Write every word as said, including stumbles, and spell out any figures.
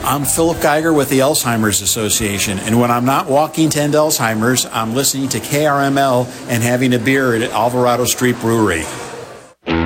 I'm Philip Geiger with the Alzheimer's Association, and when I'm not walking to end Alzheimer's, I'm listening to K R M L and having a beer at Alvarado Street Brewery.